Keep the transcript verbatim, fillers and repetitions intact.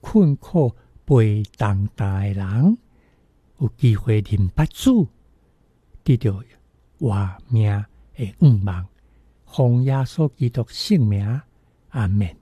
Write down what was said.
困苦背重担的人，有机会认八主，得到活命的愿望。奉耶稣基督圣名，阿们。